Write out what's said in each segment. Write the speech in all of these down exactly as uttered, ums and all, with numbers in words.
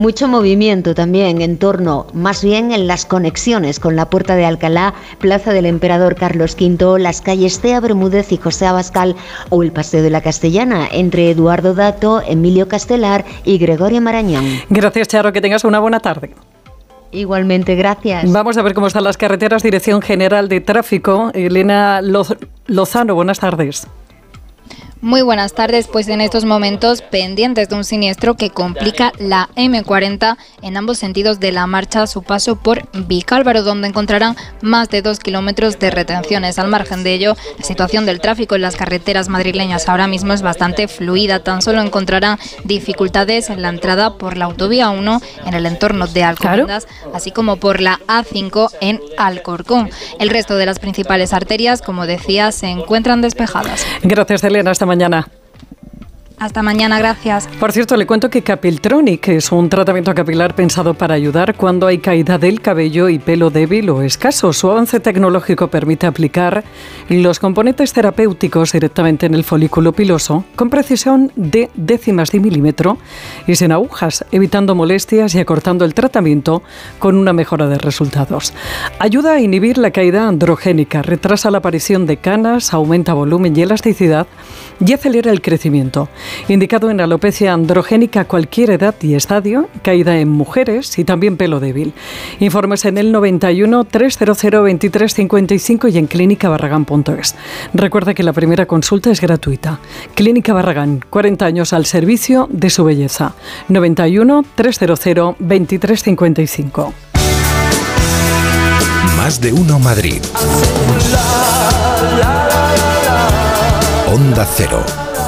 Mucho movimiento también en torno, más bien en las conexiones con la Puerta de Alcalá, Plaza del Emperador Carlos quinto, las calles Cea Bermúdez y José Abascal o el Paseo de la Castellana, entre Eduardo Dato, Emilio Castelar y Gregorio Marañón. Gracias, Charo, que tengas una buena tarde. Igualmente, gracias. Vamos a ver cómo están las carreteras. Dirección General de Tráfico, Elena Loz- Lozano, buenas tardes. Muy buenas tardes, pues en estos momentos pendientes de un siniestro que complica la eme cuarenta en ambos sentidos de la marcha a su paso por Vicálvaro, donde encontrarán más de dos kilómetros de retenciones. Al margen de ello, la situación del tráfico en las carreteras madrileñas ahora mismo es bastante fluida. Tan solo encontrarán dificultades en la entrada por la autovía uno en el entorno de Alcobendas, claro, así como por la A cinco en Alcorcón. El resto de las principales arterias, como decía, se encuentran despejadas. Gracias, Elena. Hasta mañana. Hasta mañana, gracias. Por cierto, le cuento que Capiltronic es un tratamiento capilar pensado para ayudar cuando hay caída del cabello y pelo débil o escaso. Su avance tecnológico permite aplicar los componentes terapéuticos directamente en el folículo piloso con precisión de décimas de milímetro y sin agujas, evitando molestias y acortando el tratamiento con una mejora de resultados. Ayuda a inhibir la caída androgénica, retrasa la aparición de canas, aumenta volumen y elasticidad y acelera el crecimiento. Indicado en alopecia androgénica a cualquier edad y estadio, caída en mujeres y también pelo débil. Informes en el noventa y uno, trescientos veintitrés cincuenta y cinco y en clínica barragán punto es. Recuerda que la primera consulta es gratuita. Clínica Barragán, cuarenta años al servicio de su belleza. noventa y uno, trescientos veintitrés cincuenta y cinco. Más de uno Madrid. Onda Cero.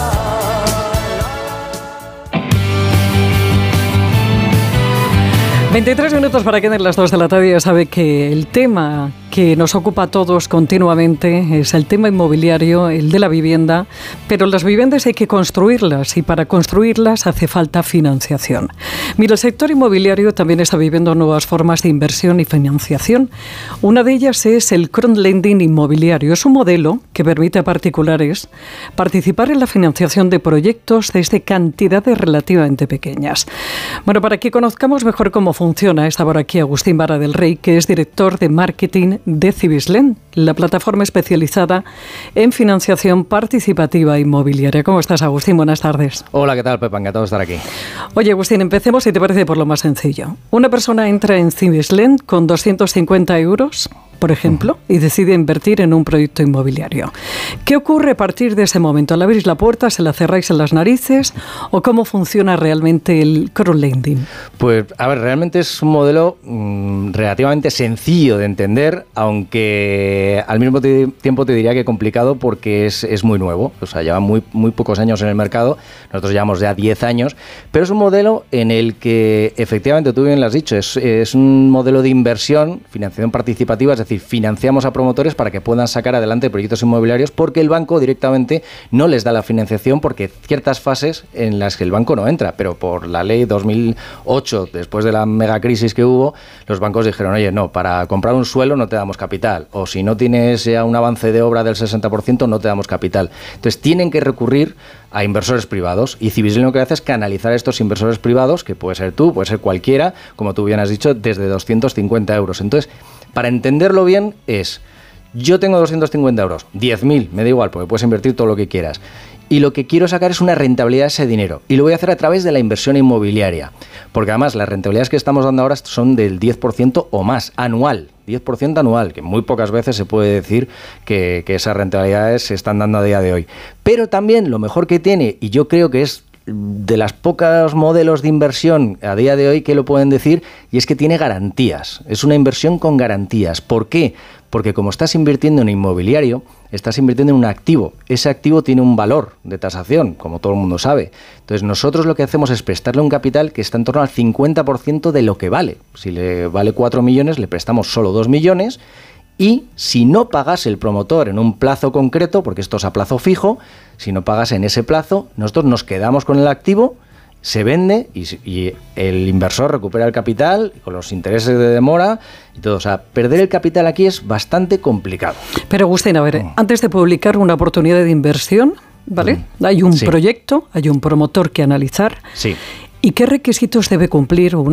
veintitrés minutos para que den las dos de la tarde. Ya sabe que el tema que nos ocupa a todos continuamente es el tema inmobiliario, el de la vivienda, pero las viviendas hay que construirlas y para construirlas hace falta financiación. Mira, el sector inmobiliario también está viviendo nuevas formas de inversión y financiación. Una de ellas es el crowdlending inmobiliario. Es un modelo que permite a particulares participar en la financiación de proyectos desde cantidades relativamente pequeñas. Bueno, para que conozcamos mejor cómo funciona, está por aquí Agustín Vara del Rey, que es director de marketing de Cibislend, la plataforma especializada en financiación participativa inmobiliaria. ¿Cómo estás, Agustín? Buenas tardes. Hola, ¿qué tal, Pepa? Encantado de estar aquí. Oye, Agustín, empecemos, si te parece, por lo más sencillo. Una persona entra en Cibislend con doscientos cincuenta euros, por ejemplo, y decide invertir en un proyecto inmobiliario. ¿Qué ocurre a partir de ese momento? ¿Le abrís la puerta, se la cerráis en las narices o cómo funciona realmente el crowdlending? Pues, a ver, realmente es un modelo mmm, relativamente sencillo de entender, aunque al mismo t- tiempo te diría que complicado porque es, es muy nuevo, o sea, lleva muy, muy pocos años en el mercado, nosotros llevamos ya diez años, pero es un modelo en el que, efectivamente, tú bien lo has dicho, es, es un modelo de inversión, financiación participativa, es decir, financiamos a promotores para que puedan sacar adelante proyectos inmobiliarios porque el banco directamente no les da la financiación porque ciertas fases en las que el banco no entra, pero por la ley dos mil ocho, después de la megacrisis que hubo, los bancos dijeron, oye, no, para comprar un suelo no te damos capital, o si no tienes ya un avance de obra del sesenta por ciento no te damos capital. Entonces tienen que recurrir a inversores privados y Cibislend lo que hace es canalizar a estos inversores privados, que puede ser tú, puede ser cualquiera, como tú bien has dicho, desde doscientos cincuenta euros. Entonces, para entenderlo bien es, yo tengo doscientos cincuenta euros, diez mil, me da igual, porque puedes invertir todo lo que quieras. Y lo que quiero sacar es una rentabilidad de ese dinero. Y lo voy a hacer a través de la inversión inmobiliaria. Porque además las rentabilidades que estamos dando ahora son del diez por ciento o más, anual. diez por ciento anual, que muy pocas veces se puede decir que, que esas rentabilidades se están dando a día de hoy. Pero también lo mejor que tiene, y yo creo que es de las pocos modelos de inversión a día de hoy que lo pueden decir, y es que tiene garantías. Es una inversión con garantías. ¿Por qué? Porque como estás invirtiendo en inmobiliario, estás invirtiendo en un activo. Ese activo tiene un valor de tasación, como todo el mundo sabe. Entonces nosotros lo que hacemos es prestarle un capital que está en torno al cincuenta por ciento de lo que vale. Si le vale cuatro millones, le prestamos solo dos millones. Y si no pagas el promotor en un plazo concreto, porque esto es a plazo fijo, si no pagas en ese plazo, nosotros nos quedamos con el activo, se vende y, y el inversor recupera el capital con los intereses de demora y todo. O sea, perder el capital aquí es bastante complicado. Pero Agustín, a ver, mm. antes de publicar una oportunidad de inversión, ¿vale? Mm. Hay un sí. proyecto, hay un promotor que analizar. Sí. ¿Y qué requisitos debe cumplir